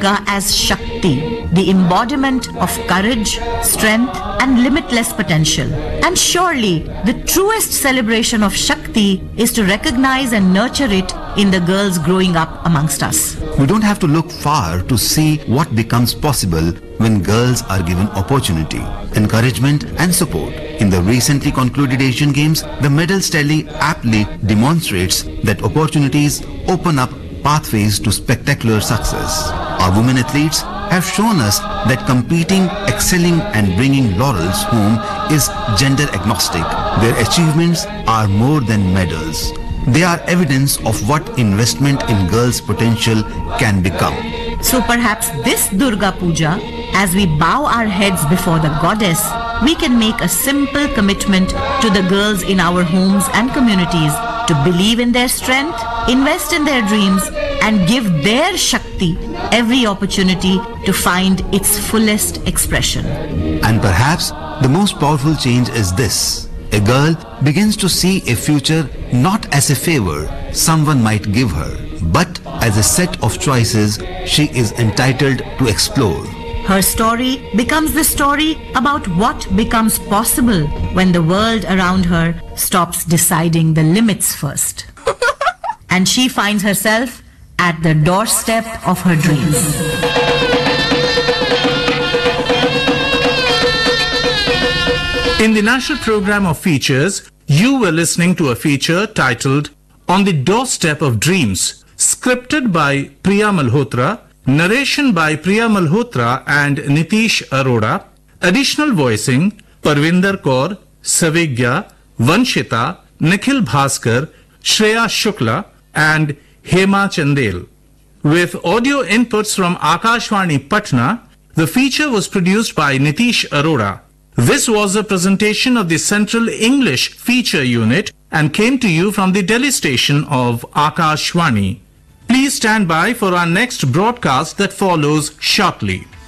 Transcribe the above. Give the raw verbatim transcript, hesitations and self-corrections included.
as Shakti, the embodiment of courage, strength, and limitless potential. And surely, the truest celebration of Shakti is to recognize and nurture it in the girls growing up amongst us. We don't have to look far to see what becomes possible when girls are given opportunity, encouragement, and support. In the recently concluded Asian Games, the medals tally aptly demonstrates that opportunities open up pathways to spectacular success. Our women athletes have shown us that competing, excelling, and bringing laurels home is gender agnostic. Their achievements are more than medals. They are evidence of what investment in girls' potential can become. So perhaps this Durga Puja, as we bow our heads before the goddess, we can make a simple commitment to the girls in our homes and communities to believe in their strength, invest in their dreams, and give their Shakti every opportunity to find its fullest expression. And perhaps the most powerful change is this. A girl begins to see a future not as a favor someone might give her, but as a set of choices she is entitled to explore. Her story becomes the story about what becomes possible when the world around her stops deciding the limits first. And she finds herself at the doorstep of her dreams. In the National Program of Features, you were listening to a feature titled On the Doorstep of Dreams, scripted by Priya Malhotra, narration by Priya Malhotra and Nitish Arora, additional voicing Parvinder Kaur, Savigya, Vanshita, Nikhil Bhaskar, Shreya Shukla and Hema Chandel. With audio inputs from Akashvani Patna, the feature was produced by Nitish Arora. This was a presentation of the Central English Feature Unit and came to you from the Delhi station of Akashvani. Please stand by for our next broadcast that follows shortly.